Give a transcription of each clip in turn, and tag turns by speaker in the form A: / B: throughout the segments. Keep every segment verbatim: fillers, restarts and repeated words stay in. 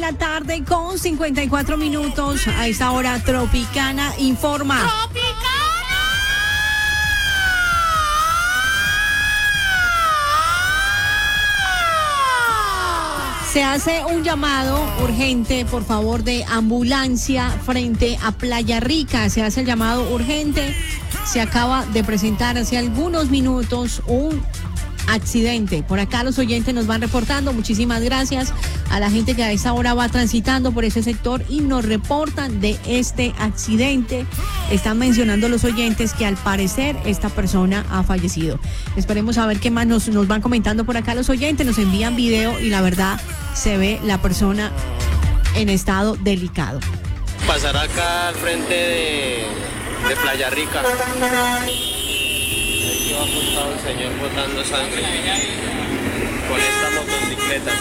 A: la tarde con cincuenta y cuatro minutos. A esta hora Tropicana informa.
B: ¡Tropicana!
A: Se hace un llamado urgente, por favor, de ambulancia frente a Playa Rica. Se hace el llamado urgente. Se acaba de presentar hace algunos minutos un accidente. Por acá los oyentes nos van reportando. Muchísimas gracias a la gente que a esa hora va transitando por ese sector y nos reportan de este accidente. Están mencionando los oyentes que al parecer esta persona ha fallecido. Esperemos a ver qué más nos, nos van comentando por acá los oyentes. Nos envían video y la verdad se ve la persona en estado delicado.
C: Pasar acá al frente de, de Playa Rica. Aquí va acostado el señor botando sangre con esta motocicleta.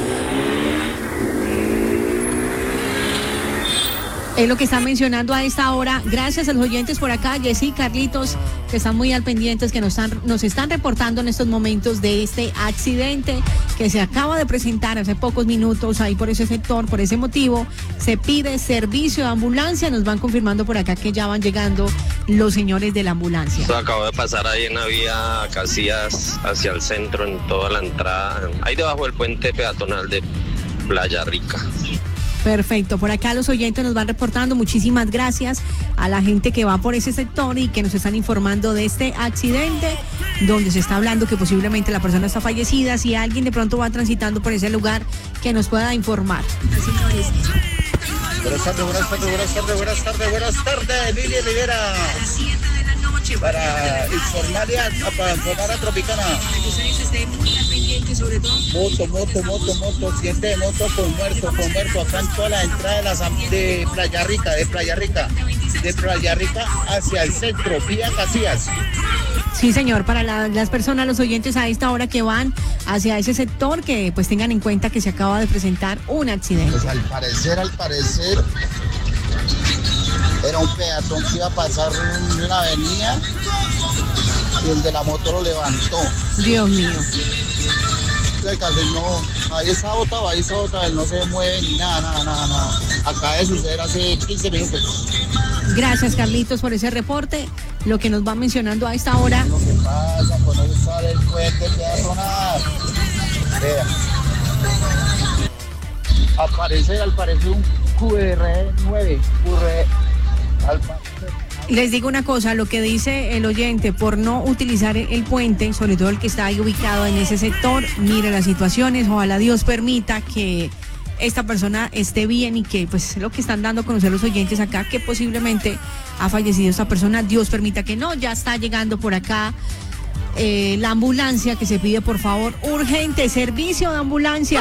A: Es lo que están mencionando a esta hora. Gracias a los oyentes por acá, Jessy, Carlitos, que están muy al pendientes, que nos están, nos están reportando en estos momentos de este accidente que se acaba de presentar hace pocos minutos ahí por ese sector. Por ese motivo se pide servicio de ambulancia. Nos van confirmando por acá que ya van llegando los señores de la ambulancia.
C: Esto acabo de pasar ahí en la vía Casillas hacia el centro, en toda la entrada, ahí debajo del puente peatonal de Playa Rica.
A: Perfecto, por acá los oyentes nos van reportando. Muchísimas gracias a la gente que va por ese sector y que nos están informando de este accidente, donde se está hablando que posiblemente la persona está fallecida. Si alguien de pronto va transitando por ese lugar, que nos pueda informar.
D: Buenas tardes, buenas tardes, buenas tardes, buenas tardes, buenas tardes, Lili Rivera. Para informarle a, para informar a Tropicana. Moto, moto, moto, moto, accidente de moto con muerto, con muerto, acá en toda la entrada de, la, de Playa Rica, de Playa Rica, de Playa Rica hacia el centro, vía Casillas.
A: Sí, señor, para la, las personas, los oyentes a esta hora que van hacia ese sector, que pues tengan en cuenta que se acaba de presentar un accidente.
D: Pues al parecer, al parecer, era un peatón que iba a pasar una avenida y el de la moto lo levantó.
A: Dios mío.
D: No, ahí está botado, ahí está botado, él no se mueve ni nada, nada, nada, nada. Acaba de suceder hace quince minutos.
A: Gracias, Carlitos, por ese reporte. Lo que nos va mencionando a esta hora.
D: Lo que pasa, cuando se sale el puente peatonal. Vea. Aparece, al parecer un Q R nueve, Q R, al parecer.
A: Les digo una cosa, lo que dice el oyente, por no utilizar el puente, sobre todo el que está ahí ubicado en ese sector, mire las situaciones, ojalá Dios permita que esta persona esté bien y que pues lo que están dando a conocer los oyentes acá, que posiblemente ha fallecido esta persona, Dios permita que no. Ya está llegando por acá eh, la ambulancia, que se pide por favor urgente servicio de ambulancia.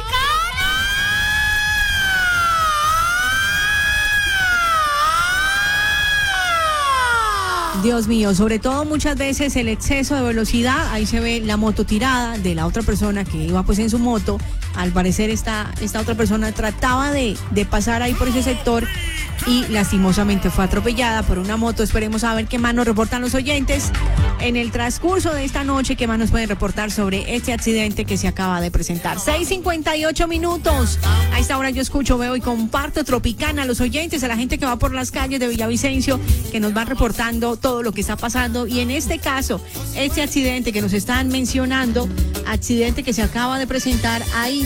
A: Dios mío, sobre todo muchas veces el exceso de velocidad. Ahí se ve la moto tirada de la otra persona que iba pues en su moto. Al parecer esta, esta otra persona trataba de, de pasar ahí por ese sector y lastimosamente fue atropellada por una moto. Esperemos a ver qué más nos reportan los oyentes en el transcurso de esta noche, qué más nos pueden reportar sobre este accidente que se acaba de presentar. seis cincuenta y ocho minutos. A esta hora yo escucho, veo y comparto Tropicana a los oyentes, a la gente que va por las calles de Villavicencio, que nos van reportando todo lo que está pasando. Y en este caso, este accidente que nos están mencionando, accidente que se acaba de presentar ahí